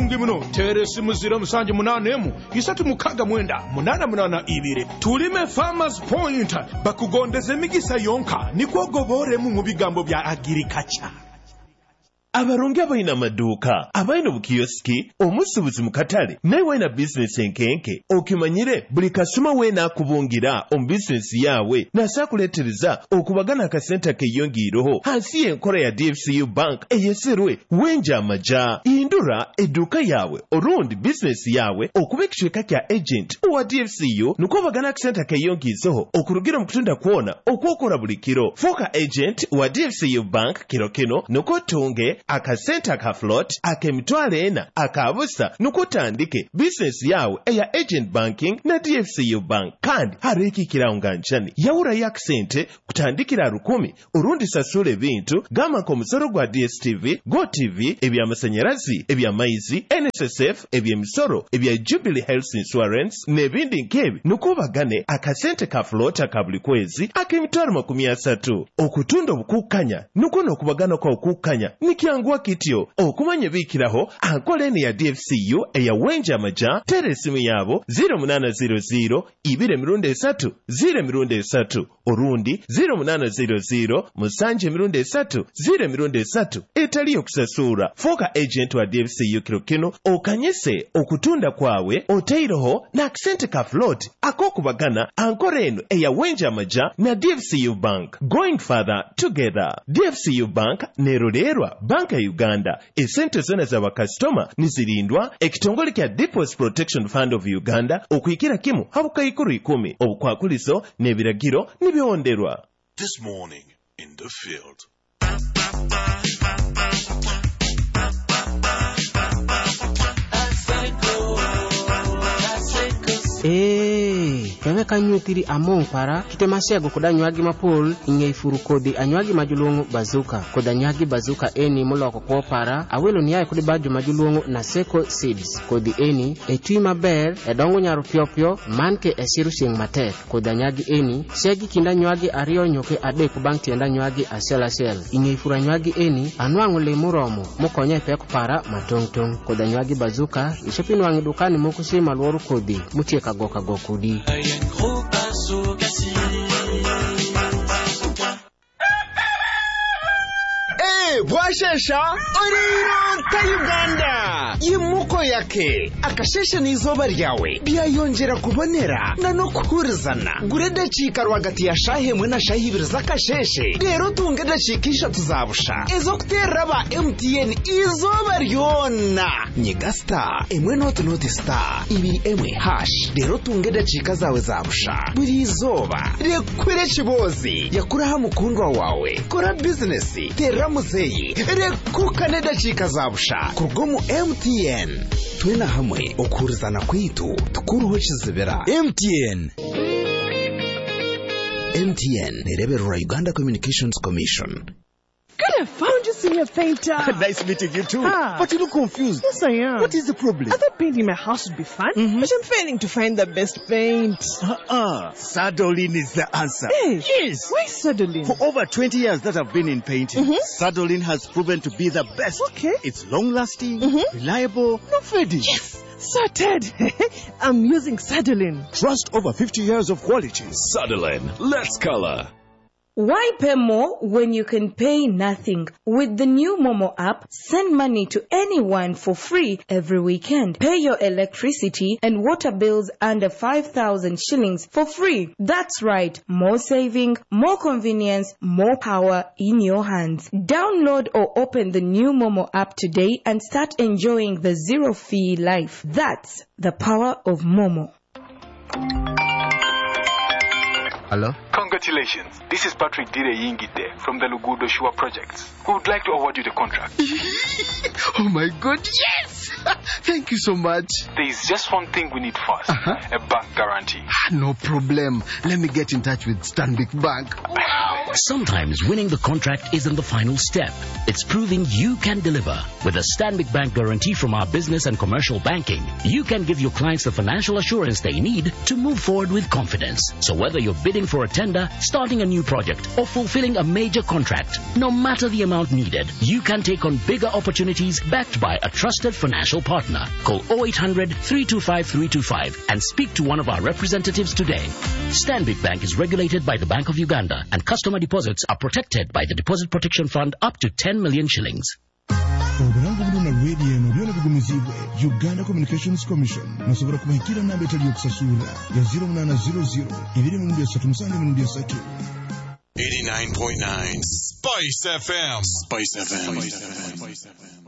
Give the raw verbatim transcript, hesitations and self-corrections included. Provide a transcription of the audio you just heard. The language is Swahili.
bulungi muno teresi muzira musanje munanemu isatu mukaga mwenda munana munana ibire tulime Farmers Point bakugondeze emigisa yonka nikwo goboremu mu bigambo bya agriculture. Abarongi abalina amaduuka abalina obukiyosiki omusuubuzi mu katale naye walina bizinesi enkenke okimanyire buli kasuma weena akubungira omu bizinesi yaabwe n'asaakuleetereza okubagana akasente keeyongiireho hansi y'enkola ya D F C U Bank eyeserwe wenja amaja hindura edduuka yaabwe olundi bizinesi yaabwe okuba ekicweka kya agent owa D F C U nikwo bagana akasente keeyongiizeho okurugira mu kutunda kwona okwokola buli kiro fuuka agent wa D F C U Bank kiro kino nikwo tunge akasente aka float ak'emitwalo ena akabusa nukutandike bizinesi yawe eya agent banking na D F C U Bank kandi hariikikirawo nga njani yawulayo akasente kutandikira rukumi urundi sasula ebintu gama omusoro gwa D S T V Go T V eby'amasanyalazi eby'amaizi N S S F eby'emisoro ebya Jubilee Health Insurance n'ebindi nk'ebi nukubagane akasente ka float aka buli kwezi ak'emitwalo makumi asatu okutunda obukukkanya nuko n'okubagana kwa okukkanya nikyanguwa kityo okumanya biikiraho ankola eno ya D F C U eya wenja amaja tera esimu yaabo zero munana zero zero ibiri emirundi esatu zero emirundi esatu orundi zero munana zero zero musanje emirundi esatu zero emirundi esatu etali okusasura fuuka agent wa D F C U kiro kino okanyise okutunda kwawe oteiroho n'akasente ka float ak'okubagana ankola eno eya wenja amaja na D F C U Bank going further together. D F C U Bank nerolerwa banka ya Uganda esente zona za bakasitoma nizirindwa ekitongole kya Deposit Protection Fund of Uganda okuyikira kimu habukayikuru ikumi obukwakulizo n'ebiragiro nibionderwa. This morning in the field. Eh, keme kanyutiri among para kitemasiago kodanywagi mapol ingeifuru kodi anywagi majulungu bazuka kodanywagi bazuka eni muloko kwa para awelo niyae kodi baju majulungu na Seko Seeds kodi eni etui maber edongo nyaru piopio manke esiru sing matek kodanywagi eni segi kinda nywagi ario nyoke ade kubang tienda nywagi asel asel ingeifuru anywagi eni anwangu le muromo mukonye peko para matongtong kodanywagi bazuka ishopinu wangi dukani mukusi malworu kodi mutieka goka gokudi. Eh, bwashesha oriro ta Uganda yimuko yake akashesha n'izoba ryawe byayongera kubonera na no kuhurizana gureda chika rwagati ya shahe mwe na shahi ibiri zakasheshe rero tunge dashikisha tuzabusha ezo kuteraba M T N izoba ryona nyigasta emwe note note star ibiri emwe hash rero tunge dashika zawe zabusha buri izoba rekure chibozi yakuraha mukundwa wawe kora business tera muzeyi rekukane dashika zabusha kurgomu M T N twena hamwe okurizana kwitu tukuruho chizibera. M T N M T N nereberera Uganda Communications Commission. Good, I found you, Senior Painter. Nice meeting you too. Ah. But you look confused. Yes, I am. What is the problem? I thought painting my house would be fun, mm-hmm. but I'm failing to find the best paint. Uh-uh. Sadolin is the answer. Hey, yes. Why Sadolin? For over twenty years that I've been in painting, mm-hmm. Sadolin has proven to be the best. Okay. It's long-lasting, mm-hmm. reliable, no fading. Yes. Sorted. I'm using Sadolin. Trust over fifty years of quality. Sadolin, let's color. Why pay more when you can pay nothing? With the new Momo app, send money to anyone for free every weekend. Pay your electricity and water bills under five thousand shillings for free. That's right. More saving, more convenience, more power in your hands. Download or open the new Momo app today and start enjoying the zero fee life. That's the power of Momo. Hello? Congratulations. This is Patrick Dire Yingite from the Lugudo Shua Projects. We would like to award you the contract. Oh my God, yes! Thank you so much. There is just one thing we need first. Uh-huh. A bank guarantee. No problem. Let me get in touch with Stanbic Bank. Wow! Sometimes winning the contract isn't the final step. It's proving you can deliver. With a Stanbic Bank guarantee from our business and commercial banking, you can give your clients the financial assurance they need to move forward with confidence. So whether you're bidding for a tender, starting a new project, or fulfilling a major contract, no matter the amount needed, you can take on bigger opportunities backed by a trusted financial partner. Call oh eight hundred, three two five, three two five and speak to one of our representatives today. Stanbic Bank is regulated by the Bank of Uganda, and customer deposits are protected by the Deposit Protection Fund up to ten million shillings. Obulango buno na radio eno byona bigumizibwe Uganda Communications Commission musobora kumahikira namba etali yokusasula ya zero nine zero zero ibiri mu mbya satu musange mu mbya satu. eighty-nine point nine Spice F M. Spice F M. Spice F M.